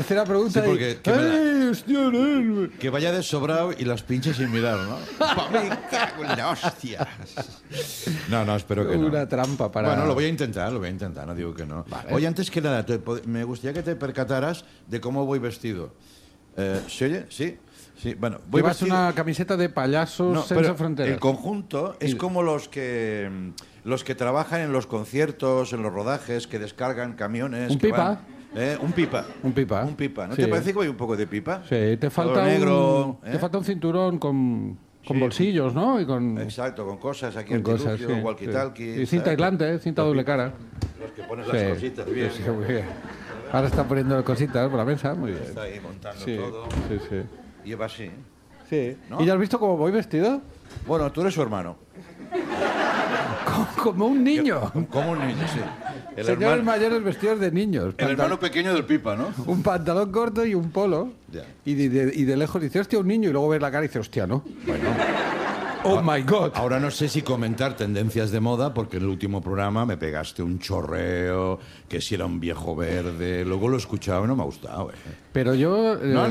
Tercera pregunta. Sí, porque que vaya de sobrado y las pinche sin mirar, ¿no? ¡Me cago en la hostia! No, espero que no. Una trampa para... Bueno, lo voy a intentar, no digo que no. Vale. Oye, antes que nada, me gustaría que te percataras de cómo voy vestido. ¿Se oye? Sí. Bueno, voy Llevas vestido... una camiseta de payasos No, senza pero fronteras. el conjunto es como los que trabajan en los conciertos, en los rodajes, que descargan camiones. ¿Un que pipa? van- Un pipa. Un pipa. Un pipa. ¿No Sí. te parece que voy un poco de pipa? Sí, te falta Todo negro. te falta un cinturón con bolsillos, ¿no? Y con Exacto, con cosas aquí, con cosas, antilucio, sí, walkie-talkie. sí. Y cinta ¿sabes? aislante, cinta doble cara. Los que pones Sí, las cositas, bien. sí, muy bien. Ahora está poniendo cositas por la mesa, muy bien. Está ahí montando Sí, todo. sí. Lleva así. Sí. ¿No? ¿Y ya has visto cómo voy vestido? Bueno, tú eres su hermano. Como un niño. Como un niño, sí. El Señores hermano, mayores vestidos de niños. el hermano pequeño del pipa, ¿no? Un pantalón corto y un polo. Ya. Y de lejos dice, hostia, un niño. Y luego ves la cara y dice, hostia, ¿no? Bueno. Oh my God. Ahora no sé si comentar tendencias de moda, porque en el último programa me pegaste un chorreo, que si era un viejo verde. Luego lo he escuchado y no me ha gustado. Pero yo... No.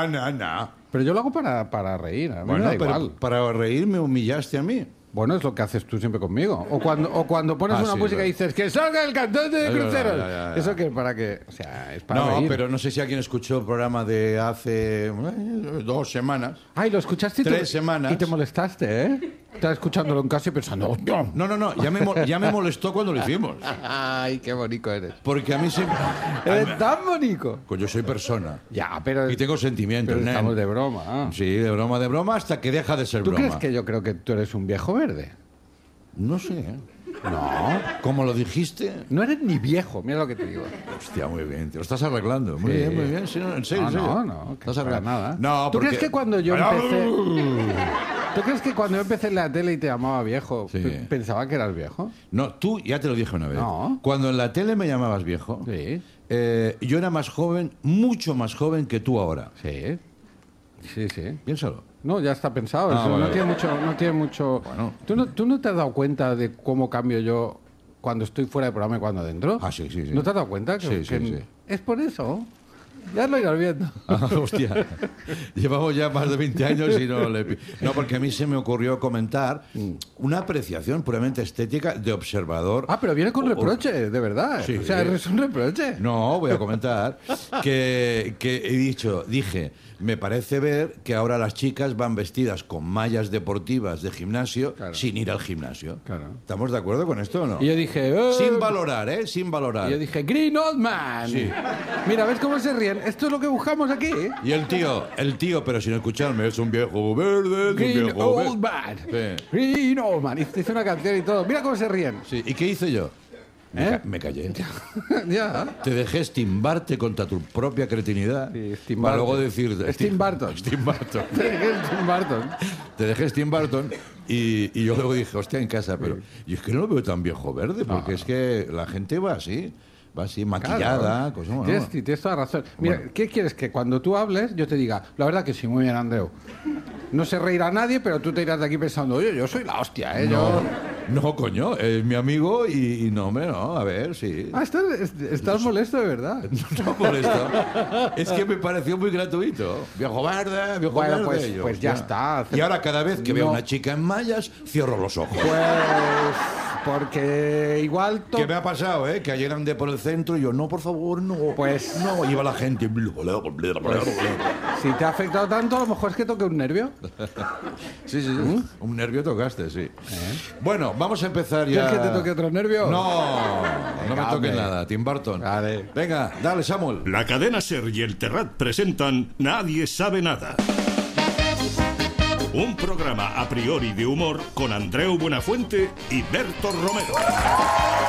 Pero yo lo hago para reír. A mí Bueno, me da pero igual. para reír me humillaste a mí. Bueno, es lo que haces tú siempre conmigo. O cuando pones una sí, música y dices que salga el cantante de Ya, cruceros. ya. Eso que para que... O sea, es para No, reír. pero no sé si alguien escuchó el programa de hace 2 semanas. Ay, lo escuchaste y 3 semanas. Y te molestaste, ¿eh? Estás escuchándolo en casa y pensando... ¡hostia! No, ya me molestó cuando lo hicimos. Ay, qué bonito eres. Porque a mí siempre... Eres tan bonito. Pues yo soy persona. Ya, pero... Y tengo sentimientos, pero nen. estamos de broma. Sí, de broma, hasta que deja de ser ¿Tú broma. crees que yo creo que tú eres un viejo verde? No sé, ¿eh? No. Como lo dijiste... No eres ni viejo, mira lo que te digo. Hostia, muy bien, te lo estás arreglando. Muy Sí. bien, muy bien. Sí, no, en serio, No, en serio. no, que Estás para arreglando. nada. No, ¿Tú porque... crees que cuando yo empecé... ¿Tú crees que cuando yo empecé en la tele y te llamaba viejo, Sí. pensaba que eras viejo? No, tú ya te lo dije una vez. No. Cuando en la tele me llamabas viejo, Sí. yo era más joven, mucho más joven que tú ahora. Sí. Sí, sí. Piénsalo. No, ya está pensado. Ah, Eso vale. no tiene mucho... Bueno. ¿Tú no te has dado cuenta de cómo cambio yo cuando estoy fuera del programa y cuando dentro? Ah, sí. ¿No te has dado cuenta? Sí. Es por eso. Ya lo irás viendo. Ah, hostia. Llevamos ya más de 20 años y no le... No, porque a mí se me ocurrió comentar una apreciación puramente estética de observador. Ah, pero viene con reproche, de verdad. Sí. O sea, es un reproche. No, voy a comentar que dije, me parece ver que ahora las chicas van vestidas con mallas deportivas de gimnasio Claro. sin ir al gimnasio. Claro. ¿Estamos de acuerdo con esto o no? Y yo dije... Sin valorar, ¿eh? Sin valorar. Y yo dije, Green Old Man. Sí. Mira, ¿ves cómo se ríen? Esto es lo que buscamos aquí. Y el tío, pero sin escucharme, es un viejo verde, es un Green viejo Old verde. Man. Sí. Green Old Man. Y hice una canción y todo. Mira cómo se ríen. Sí. ¿Y qué hice yo? Me callé. Ya. Te dejé estimbarte contra tu propia cretinidad. Sí, Steve para Barton. luego decir... Steve Barton. Steve Barton. Tim Burton. Te dejé Steve Barton y yo luego dije, hostia, en casa, pero... Y es que no lo veo tan viejo verde, porque es que la gente va así, maquillada, cosas, ¿no? Tienes toda razón. Mira, Bueno. ¿qué quieres? Que cuando tú hables yo te diga, la verdad que sí, muy bien, Andreu. No se reirá nadie, pero tú te irás de aquí pensando, oye, yo soy la hostia, ¿eh? No, coño, es mi amigo y no, hombre, no, a ver, sí. Ah, estás molesto de verdad. No molesto. Es que me pareció muy gratuito. Viejo verde, Bueno, verde. Yo, pues ya hostia. está. Y ahora cada vez que veo No. a una chica en mallas, cierro los ojos. Pues porque igual... ¿Qué me ha pasado, que ayer andé por el centro y yo, no, por favor, no. Pues- No, iba la gente. Si te ha afectado tanto, a lo mejor es que toque un nervio. Sí. Un nervio tocaste, sí. Bueno, vamos a empezar ya. ¿Quieres que te toque otro nervio? No me Venga, toque hombre. nada, Tim Burton. Vale. Venga, dale, Samuel. La cadena SER y el Terrat presentan Nadie sabe nada. Un programa a priori de humor con Andreu Buenafuente y Berto Romero.